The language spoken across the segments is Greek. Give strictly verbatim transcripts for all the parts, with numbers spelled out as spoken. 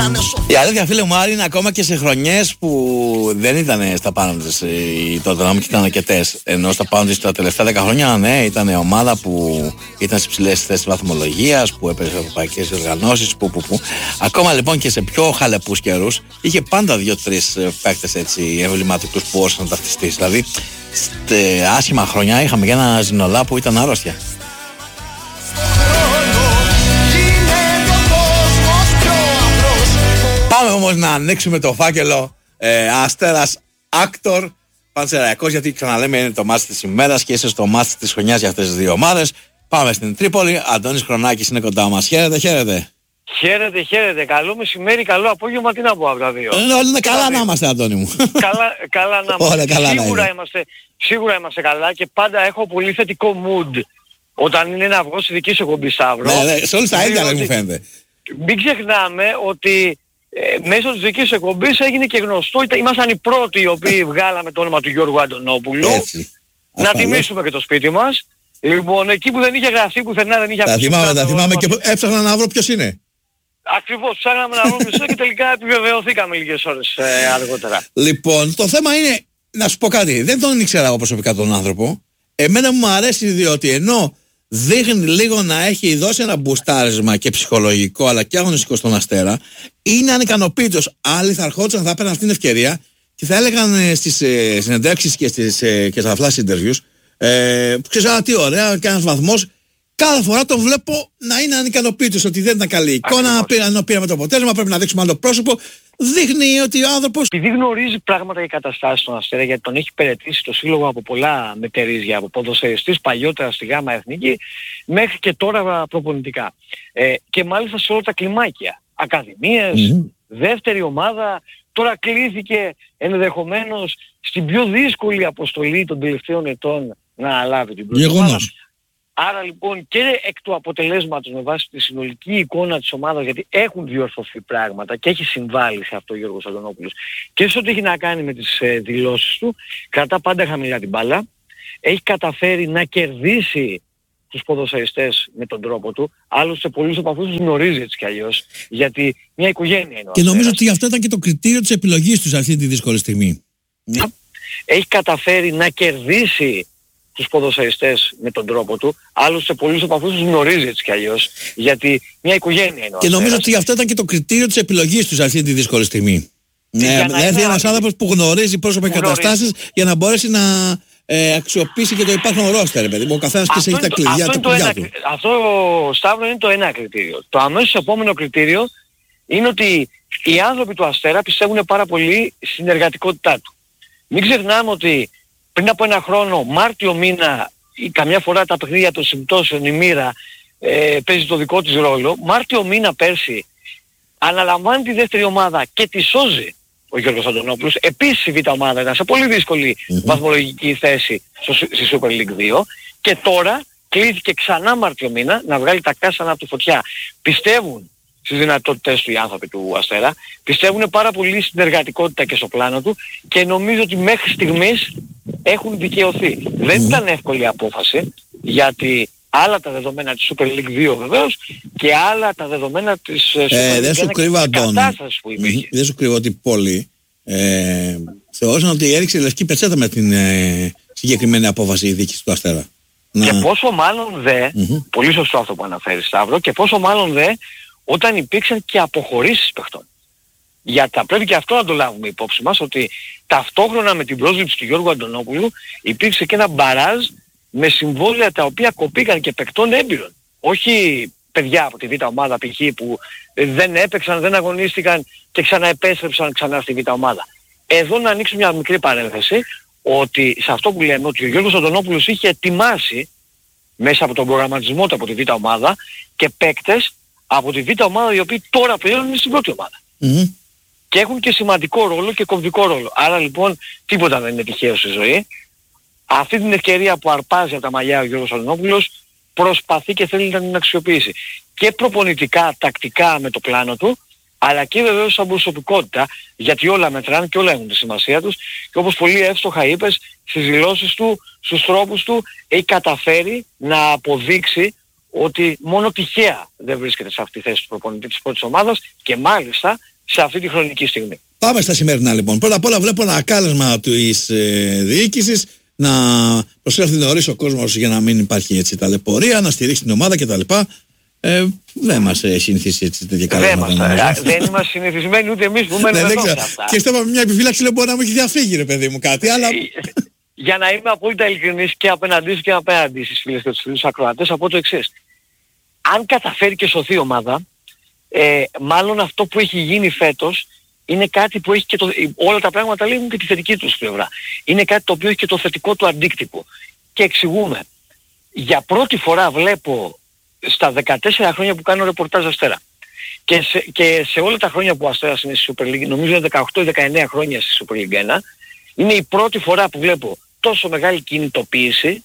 Η αλήθεια, φίλε μου, Άρη, είναι ακόμα και σε χρονιές που δεν ήταν στα πάνω της οι Tottenham και ήταν αρκετές. Ενώ στα πάνω της τα τελευταία δέκα χρόνια, ναι, ήταν ομάδα που ήταν στις ψηλές θέσεις βαθμολογίας, που έπαιζε σε ευρωπαϊκές διοργανώσεις, που, που, που. Ακόμα λοιπόν και σε πιο χαλεπούς καιρούς, είχε πάντα δύο-τρεις παίκτες έτσι εμβληματικούς που μπορούσαν να ταυτιστείς. Δηλαδή, σε άσχημα χρόνια είχαμε και ένα Ζινολά που ήταν άρρωστια. Πάμε όμως να ανοίξουμε το φάκελο ε, Αστέρας Άκτορ Πανσεραϊκός, γιατί ξαναλέμε είναι το μάτς της ημέρας και ίσως το μάτς της χρονιάς για αυτές τις δύο ομάδες. Πάμε στην Τρίπολη. Αντώνης Χρονάκης είναι κοντά μας. Χαίρετε, χαίρετε. Χαίρετε, χαίρετε. Καλό μεσημέρι, καλό απόγευμα. Τι να πω από τα δύο. Ε, όλοι είναι καλά να είμαστε, Αντώνη μου. Καλά, καλά να είμαστε. Όλα καλά σίγουρα, να είμαστε σίγουρα είμαστε καλά και πάντα έχω πολύ θετικό mood όταν είναι να βγω στη δική σου εκπομπή, Σταύρο. Ναι, ναι, σε όλους τα ίδια μου φαίνεται. Μην ξεχνάμε ότι ε, μέσω της δικής σου εκπομπής έγινε και γνωστό. Ήμασταν οι πρώτοι οι οποίοι βγάλαμε το όνομα του Γιώργου Αντωνόπουλου. Έτσι. Να Ασφαλώς. τιμήσουμε και το σπίτι μας. Λοιπόν, εκεί που δεν είχε γραφτεί πουθενά, δεν είχε Τα αφήσει θυμάμαι, κάτω τα θυμάμαι όνομα. και έψαχνα να βρω ποιος είναι. Ακριβώς, ψάχναμε να βρούμε μισό και τελικά επιβεβαιωθήκαμε λίγες ώρες ε, αργότερα. Λοιπόν, το θέμα είναι, να σου πω κάτι, δεν τον ήξερα εγώ προσωπικά τον άνθρωπο. Εμένα μου αρέσει διότι ενώ δείχνει λίγο να έχει δώσει ένα μπουστάρισμα και ψυχολογικό αλλά και αγωνιστικό στον Αστέρα, είναι ανικανοποίητος. Άλλοι θα ερχόντουσαν, θα έπαιρναν αυτή την ευκαιρία και θα έλεγαν ε, στις ε, συνεντεύξεις και, στις, ε, και στα flash interviews ε, που ξέρεις, α, τι ωραία και ένας βαθμός. Κάθε φορά τον βλέπω να είναι ανικανοποίητος, ότι δεν ήταν καλή εικόνα, πήραμε πήρα το αποτέλεσμα, πρέπει να δείξουμε άλλο πρόσωπο. Δείχνει ότι ο άνθρωπος... Επειδή γνωρίζει πράγματα και καταστάσεις στον Αστέρα, γιατί τον έχει υπηρετήσει το σύλλογο από πολλά μετερίζια, από ποδοσφαιριστής παλιότερα στη Γάμα Εθνική, μέχρι και τώρα προπονητικά. Ε, και μάλιστα σε όλα τα κλιμάκια. Ακαδημίες, mm-hmm. δεύτερη ομάδα, τώρα κλήθηκε ενδεχομένως στην πιο δύσκολη αποστολή των τελευταίων ετών να αλάβει την πρώτη ομάδα. Άρα λοιπόν και εκ του αποτελέσματος με βάση τη συνολική εικόνα της ομάδας, γιατί έχουν διορθωθεί πράγματα και έχει συμβάλει σε αυτό ο Γιώργος Αντωνόπουλος, και σε ό,τι έχει να κάνει με τις ε, δηλώσεις του, κρατά πάντα χαμηλά την μπάλα, έχει καταφέρει να κερδίσει τους ποδοσφαιριστές με τον τρόπο του, άλλωστε πολλούς από αυτούς τους γνωρίζει έτσι κι αλλιώς, γιατί μια οικογένεια είναι ο Και νομίζω Αστέρας. ότι αυτό ήταν και το κριτήριο της επιλογής του σε αυτή τη δύσκολη στιγμή. Έχει καταφέρει να κερδίσει τους ποδοσφαιριστές με τον τρόπο του, άλλωστε πολλούς από αυτούς τους γνωρίζει έτσι κι αλλιώς, γιατί μια οικογένεια είναι ο Και νομίζω Αστέρας. ότι αυτό ήταν και το κριτήριο της επιλογής του σε αυτή τη δύσκολη στιγμή. Ναι, έρθει ένας άνθρωπος που γνωρίζει πρόσωπα και καταστάσεις για να μπορέσει να ε, αξιοποιήσει και το υπάρχον ρόστερ, παιδί μου. Ο καθένας και έχει τα κλειδιά, τα κουμπιά του. Αυτό, Σταύρο, είναι το ένα κριτήριο. Το αμέσως επόμενο κριτήριο είναι ότι οι άνθρωποι του Αστέρα πιστεύουν πάρα πολύ στην εργατικότητά του. Μην ξεχνάμε ότι πριν από ένα χρόνο, Μάρτιο μήνα, ή καμιά φορά τα παιχνίδια των συμπτώσεων, η μοίρα ε, παίζει το δικό της ρόλο. Μάρτιο μήνα πέρσι αναλαμβάνει τη δεύτερη ομάδα και τη σώζει ο Γιώργος Αντωνόπουλος. Επίσης η β' ομάδα ήταν σε πολύ δύσκολη mm-hmm. βαθμολογική θέση στο, στη Super League δύο και τώρα κλείθηκε ξανά Μάρτιο μήνα να βγάλει τα κάσανα από τη φωτιά. Πιστεύουν στις δυνατότητες του οι άνθρωποι του Αστέρα, πιστεύουν πάρα πολύ στην εργατικότητα και στο πλάνο του και νομίζω ότι μέχρι στιγμής έχουν δικαιωθεί. Mm. Δεν ήταν εύκολη απόφαση, γιατί άλλα τα δεδομένα της Super League δύο βεβαίως και άλλα τα δεδομένα της Super ε, League δεν σου κρύβω, Αντώνη, που υπήρχε. Δεν σου κρύβω ότι πολλοί ε, θεώρησαν ότι έριξε λευκή πετσέτα με την ε, συγκεκριμένη απόφαση η διοίκηση του Αστέρα. Και να... πόσο μάλλον δε, mm-hmm. πολύ σωστό αυτό που αναφέρεις, Σταύρο, και πόσο μάλλον δε όταν υπήρξαν και αποχωρήσεις παιχτών. Γιατί θα πρέπει και αυτό να το λάβουμε υπόψη μας, ότι ταυτόχρονα με την πρόσληψη του Γιώργου Αντωνόπουλου υπήρξε και ένα μπαράζ με συμβόλαια τα οποία κοπήκαν και παικτών έμπειρων. Όχι παιδιά από τη β' ομάδα π.χ. που δεν έπαιξαν, δεν αγωνίστηκαν και ξαναεπέστρεψαν ξανά στη β' ομάδα. Εδώ να ανοίξω μια μικρή παρένθεση, ότι σε αυτό που λέμε, ότι ο Γιώργος Αντωνόπουλος είχε ετοιμάσει μέσα από τον προγραμματισμό του από τη β' ομάδα και παίκτες από τη β' ομάδα οι οποίοι τώρα πλέον είναι στην πρώτη ομάδα. Mm-hmm. Και έχουν και σημαντικό ρόλο και κομβικό ρόλο. Άρα λοιπόν τίποτα δεν είναι τυχαίο στη ζωή. Αυτή την ευκαιρία που αρπάζει από τα μαλλιά ο Γιώργος Αντωνόπουλος προσπαθεί και θέλει να την αξιοποιήσει. Και προπονητικά, τακτικά με το πλάνο του, αλλά και βεβαίως σαν προσωπικότητα, γιατί όλα μετράνε και όλα έχουν τη σημασία τους. Και όπως πολύ εύστοχα είπες, στις δηλώσεις του, στους τρόπους του, έχει καταφέρει να αποδείξει ότι μόνο τυχαία δεν βρίσκεται σε αυτή τη θέση του προπονητή της πρώτης ομάδας και μάλιστα σε αυτή τη χρονική στιγμή. Πάμε στα σημερινά λοιπόν. Πρώτα απ' όλα βλέπω ένα κάλεσμα της ε, διοίκησης να προσέλθει νωρίς ο κόσμος για να μην υπάρχει έτσι ταλαιπωρία, να στηρίξει την ομάδα κτλ. Ε, δεν μας έχει συνηθίσει έτσι τέτοια κάλεσμα. Δεν είμαστε συνηθισμένοι ούτε εμείς που μένουμε εδώ σε αυτά. Και στο μια επιφύλαξη λέω μπορεί να μου έχει διαφύγει ρε παιδί μου κάτι, αλλά... Για να είμαι απόλυτα ειλικρινής και απέναντί σου και απέναντι στις φίλες και τους φίλους ακροατές, από το εξής. Αν καταφέρει και σωθεί η ομάδα, ε, μάλλον αυτό που έχει γίνει φέτος είναι κάτι που έχει και το, όλα τα πράγματα λέγουν και τη θετική τους πλευρά. Είναι κάτι το οποίο έχει και το θετικό του αντίκτυπο. Και εξηγούμε. Για πρώτη φορά βλέπω στα δεκατέσσερα χρόνια που κάνω ρεπορτάζ Αστέρα και σε, και σε όλα τα χρόνια που ο Αστέρας είναι στη Super League, νομίζω είναι δεκαοκτώ ή δεκαεννέα χρόνια στη Super League ένα, είναι η πρώτη φορά που βλέπω τόσο μεγάλη κινητοποίηση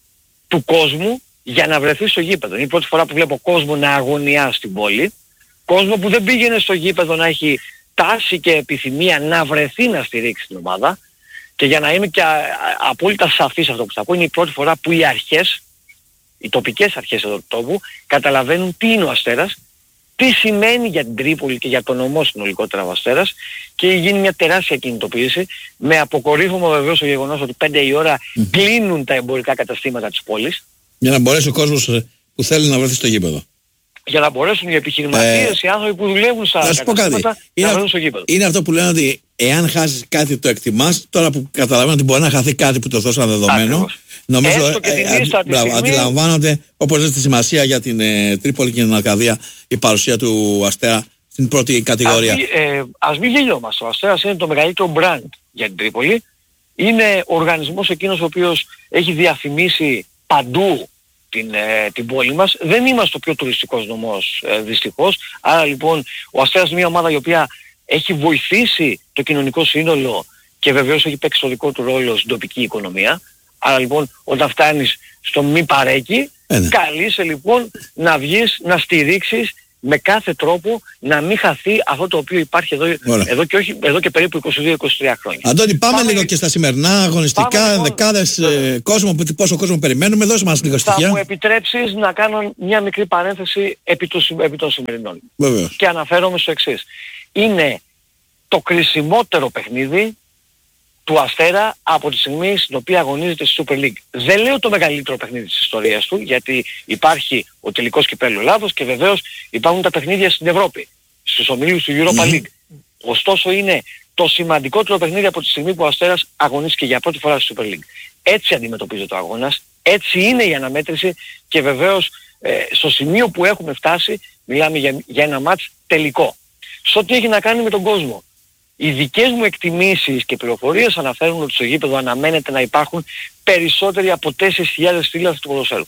του κόσμου για να βρεθεί στο γήπεδο. Είναι η πρώτη φορά που βλέπω κόσμο να αγωνιά στην πόλη, κόσμο που δεν πήγαινε στο γήπεδο να έχει τάση και επιθυμία να βρεθεί να στηρίξει την ομάδα. Και για να είμαι και α, α, απόλυτα σαφής αυτό που θα πω, είναι η πρώτη φορά που οι αρχές, οι τοπικές αρχές εδώ του τόπου, καταλαβαίνουν τι είναι ο Αστέρας, τι σημαίνει για την Τρίπολη και για τον νομό συνολικότερα ο Αστέρας, και γίνει μια τεράστια κινητοποίηση, με αποκορύφωμα βεβαίως το γεγονός ότι πέντε η ώρα mm. κλείνουν τα εμπορικά καταστήματα της πόλης. Για να μπορέσει ο κόσμος που θέλει να βρεθεί στο γήπεδο. Για να μπορέσουν οι επιχειρηματίες, ε, οι άνθρωποι που δουλεύουν στα καταστήματα να βρεθούν στο γήπεδο. Είναι αυτό που λένε ότι εάν χάσεις κάτι το εκτιμάς, τώρα που καταλαβαίνω ότι μπορεί να χαθεί κάτι που το δώσαν δεδομένο. Ακριβώς. Νομίζω ε, ε, ε, μπράβο, αντιλαμβάνονται όπως λέτε τη σημασία για την ε, Τρίπολη και την Αρκαδία η παρουσία του Αστέρα στην πρώτη κατηγορία. Ας, ε, ας μην γελιόμαστε. Ο Αστέρας είναι το μεγαλύτερο brand για την Τρίπολη. Είναι ο οργανισμός εκείνος ο οποίος έχει διαφημίσει παντού την, ε, την πόλη μας. Δεν είμαστε ο πιο τουριστικός νομός ε, δυστυχώς. Άρα λοιπόν ο Αστέρας είναι μια ομάδα η οποία έχει βοηθήσει το κοινωνικό σύνολο και βεβαίως έχει παίξει το δικό του ρόλο στην τοπική οικονομία. Άρα λοιπόν όταν φτάνεις στο μη παρέκει, ε, ναι. καλείσαι λοιπόν να βγεις, να στηρίξεις με κάθε τρόπο να μην χαθεί αυτό το οποίο υπάρχει εδώ, εδώ, και, όχι, εδώ και περίπου είκοσι δύο είκοσι τρία χρόνια. Αντώνη, πάμε, πάμε λίγο και στα σημερινά αγωνιστικά, λοιπόν, δεκάδες ε, κόσμο, πόσο κόσμο περιμένουμε, δώσε μας λίγο στοιχεία. Θα μου επιτρέψεις να κάνω μια μικρή παρένθεση επί, του, επί των σημερινών. Βεβαίως. Και αναφέρομαι στο εξής. Είναι το κρισιμότερο παιχνίδι του Αστέρα από τη στιγμή στην οποία αγωνίζεται στη Super League. Δεν λέω το μεγαλύτερο παιχνίδι της ιστορίας του, γιατί υπάρχει ο τελικός κυπέλλου Ελλάδος και βεβαίως υπάρχουν τα παιχνίδια στην Ευρώπη, στους ομίλους του Europa League. Mm. Ωστόσο είναι το σημαντικότερο παιχνίδι από τη στιγμή που ο Αστέρας αγωνίστηκε για πρώτη φορά στη Super League. Έτσι αντιμετωπίζεται ο αγώνας, έτσι είναι η αναμέτρηση και βεβαίως ε, στο σημείο που έχουμε φτάσει μιλάμε για, για ένα μάτς τελικό. Σε ό,τι έχει να κάνει με τον κόσμο. Οι δικές μου εκτιμήσεις και πληροφορίες αναφέρουν ότι στο γήπεδο αναμένεται να υπάρχουν περισσότεροι από τέσσερις χιλιάδες φίλαθλοι του ποδοσφαίρου.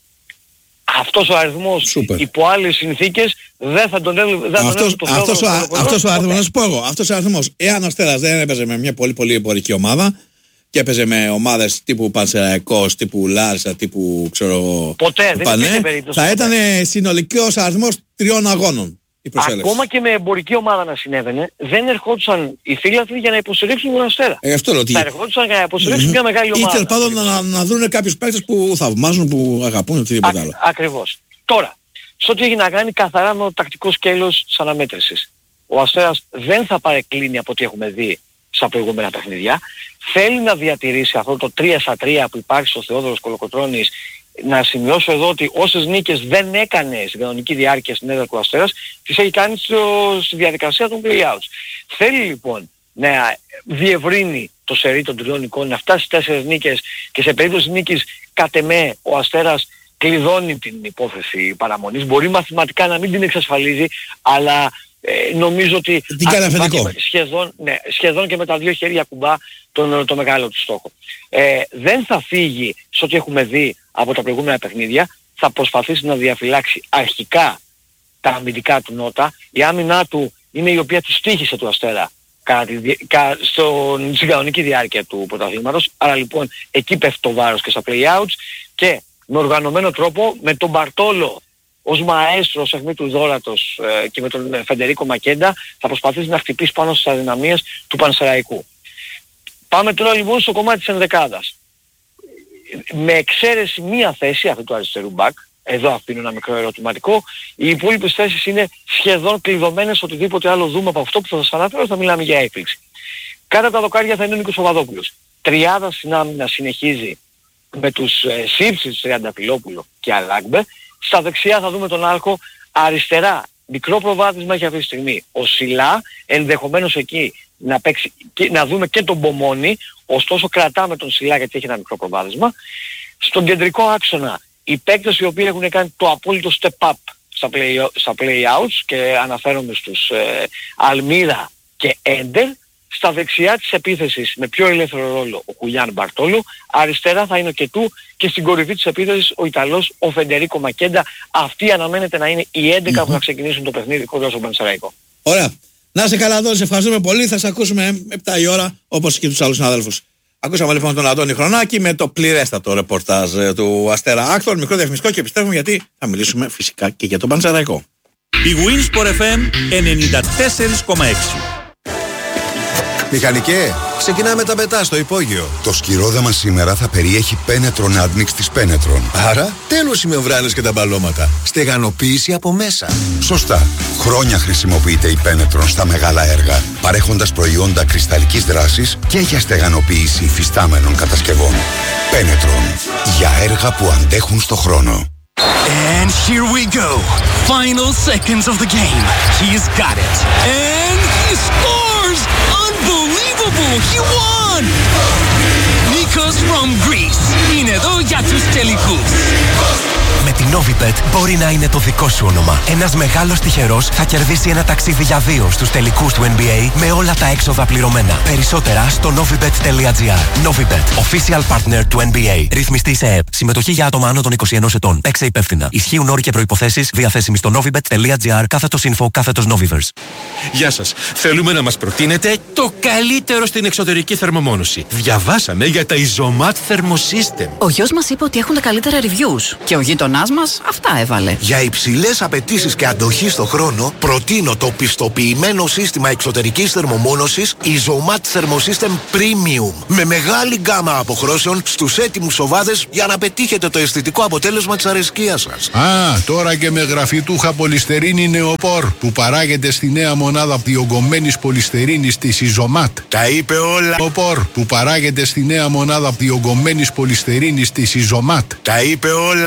Αυτός ο αριθμός Super. Υπό άλλες συνθήκες δεν θα τον έλαβε αυτός, το αυτός, αυτός ο αριθμός, να σου πω εγώ, αυτός ο αριθμός, εάν ο Αστέρας δεν έπαιζε με μια πολύ πολύ εμπορική ομάδα και έπαιζε με ομάδες τύπου Πανσεραϊκός, τύπου Λάρισα, τύπου ξέρω ποτέ, Πανέ, δεν περίπτωση, θα ποτέ. Ήταν συνολικός αριθμός τριών αγώνων. Ακόμα και με εμπορική ομάδα να συνέβαινε, δεν ερχόντουσαν οι φίλαθλοι για να υποστηρίξουν τον Αστέρα. Ε, αυτό λέω ότι... Θα ερχόντουσαν για να υποστηρίξουν mm-hmm. μια μεγάλη ομάδα. Ή τέλος πάντων να, να δουν κάποιους παίκτες που θαυμάζουν, που αγαπούν, οτιδήποτε άλλο. Ακριβώς. Τώρα, σε ό,τι έχει να κάνει καθαρά με το τακτικό σκέλος της αναμέτρησης. Ο Αστέρας δεν θα παρεκκλίνει από ό,τι έχουμε δει στα προηγούμενα παιχνίδια. Θέλει να διατηρήσει αυτό το τρία στα τρία που υπάρχει στο Θεόδωρος Κολοκοτρώνης. Να σημειώσω εδώ ότι όσες νίκες δεν έκανε στην κανονική διάρκεια στην έδρα του Αστέρας, τις έχει κάνει στο, στη διαδικασία των play-outs. Θέλει λοιπόν να διευρύνει το σερί των τριών νικών, να φτάσει στις τέσσερις νίκες και σε περίπτωση νίκης κατ' εμέ ο Αστέρας κλειδώνει την υπόθεση παραμονής. Μπορεί μαθηματικά να μην την εξασφαλίζει, αλλά ε, νομίζω ότι σχεδόν, ναι, σχεδόν και με τα δύο χέρια κουμπά τον, το μεγάλο του στόχο. Ε, δεν θα φύγει σε ό,τι έχουμε δει από τα προηγούμενα παιχνίδια, θα προσπαθήσει να διαφυλάξει αρχικά τα αμυντικά του νότα. Η άμυνά του είναι η οποία του στοίχησε του Αστέρα στην κανονική διάρκεια του πρωταθλήματος. Άρα λοιπόν εκεί πέφτει το βάρος και στα play-outs και με οργανωμένο τρόπο με τον Μπαρτόλο ως μαέστρο ως αιχμή του δόρατος ε, και με τον Φεντερίκο Μακέντα θα προσπαθήσει να χτυπήσει πάνω στις αδυναμίες του Πανσεραϊκού. Πάμε τώρα λοιπόν στο κομμάτι της ενδεκάδας. Με εξαίρεση μία θέση αυτού του αριστερού μπακ, Εδώ αφήνω ένα μικρό ερωτηματικό. Οι υπόλοιπες θέσεις είναι σχεδόν κλειδωμένες. Οτιδήποτε άλλο δούμε από αυτό που θα σας αναφέρω θα μιλάμε για έκπληξη. Κάτω τα δοκάρια θα είναι ο Νίκος Παπαδόπουλος. Τριάδα στην άμυνα συνεχίζει με τους ε, Σύψης, Τριανταφυλόπουλο και Αλάγκμπε. Στα δεξιά θα δούμε τον Άλκο. Αριστερά μικρό προβάδισμα έχει αυτή τη στιγμή ο Σιλά, ενδεχομένως εκεί να, παίξει, να δούμε και τον Μπομόνι, ωστόσο κρατάμε τον Σιλά γιατί έχει ένα μικρό προβάδισμα. Στον κεντρικό άξονα οι παίκτες οι οποίοι έχουν κάνει το απόλυτο step up στα play, στα play-outs και αναφέρομαι στους ε, Αλμύρα και Έντερ. Στα δεξιά της επίθεσης με πιο ελεύθερο ρόλο ο Χουλιάν Μπαρτόλο, αριστερά θα είναι ο Κετού και στην κορυφή της επίθεσης ο Ιταλός ο Φεντερίκο Μακέντα. Αυτοί αναμένεται να είναι οι έντεκα mm-hmm. που θα ξεκινήσουν το παιχνίδι κοντά στον Πανσεραϊκό. Ωραία. Να είσαι καλά εδώ, σε ευχαριστούμε πολύ. Θα σε ακούσουμε επτά η ώρα όπως και τους άλλους συναδέλφους. Ακούσαμε λοιπόν τον Αντώνη Χρονάκη με το πληρέστατο ρεπορτάζ του Αστέρα Άκτορ. Μικρό διαφημιστικό και επιστρέφουμε γιατί θα μιλήσουμε φυσικά και για τον Πανσεραϊκό. Η Winsport εφ εμ ενενήντα τέσσερα κόμμα έξι. Μηχανικέ, ξεκινάμε τα πετά στο υπόγειο. Το σκυρόδεμα σήμερα θα περιέχει Πένετρον Admix της Πένετρον. Άρα, τέλος οι μεμβράνες και τα μπαλώματα. Στεγανοποίηση από μέσα. Σωστά. Χρόνια χρησιμοποιείται η Πένετρον στα μεγάλα έργα, παρέχοντας προϊόντα κρυσταλλικής δράσης και για στεγανοποίηση υφιστάμενων κατασκευών. Πένετρον. Για έργα που αντέχουν στο χρόνο. And here we go. Final seconds of the game. He's got it. And he scores! Unbelievable! He won! Nikos from Greece. Είναι εδώ για τους τελικούς. Με την Novibet μπορεί να είναι το δικό σου όνομα. Ένας μεγάλος τυχερός θα κερδίσει ένα ταξίδι για δύο στους τελικούς του N B A με όλα τα έξοδα πληρωμένα. Περισσότερα στο novibet τελεία gr. Novibet, official partner του N B A. Ρυθμιστή σε ΕΕΠ. Συμμετοχή για άτομα άνω των είκοσι ενός ετών. Παίξε υπεύθυνα. Ισχύουν όροι και προϋποθέσεις διαθέσιμοι στο novibet τελεία gr κάθετος info κάθετος novivers. Γεια σας. Θέλουμε να μας προτείνετε το καλύτερο στην εξωτερική θερμομόνωση. Διαβάσαμε για τα Isomat Thermosystem. Ο γιος μας είπε ότι έχουν τα καλύτερα reviews. Και ο γείτονάς μας αυτά έβαλε. Για υψηλές απαιτήσεις και αντοχή στο χρόνο, προτείνω το πιστοποιημένο σύστημα εξωτερικής θερμομόνωσης Isomat Thermosystem Premium. Με μεγάλη γκάμα αποχρώσεων στους έτοιμους σοβάδες για να πετύχετε το αισθητικό αποτέλεσμα της αρεσκίας σας. Α, τώρα και με γραφιτούχα πολυστερίνη νεοπόρ που παράγεται στη νέα μονάδα διογκωμένης πολυστερίνης της Isomat. Τα είπε όλα. Νεοπόρ που παράγεται στη νέα μονάδα διογκωμένης πολυστερίνης της Isomat. Τα είπε όλα.